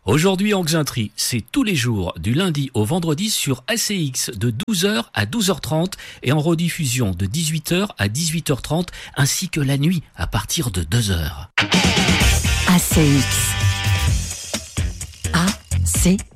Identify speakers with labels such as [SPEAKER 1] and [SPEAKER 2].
[SPEAKER 1] Aujourd'hui en Xainterie, c'est tous les jours, du lundi au vendredi sur ACX de 12h à 12h30 et en rediffusion de 18h à 18h30 ainsi que la nuit à partir de 2h.
[SPEAKER 2] ACX. ACX.